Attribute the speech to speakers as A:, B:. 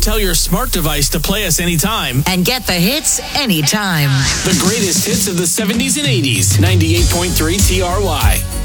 A: tell your smart device to play us anytime.
B: And get the hits anytime.
A: The greatest hits of the 70s and 80s. 98.3 TRY.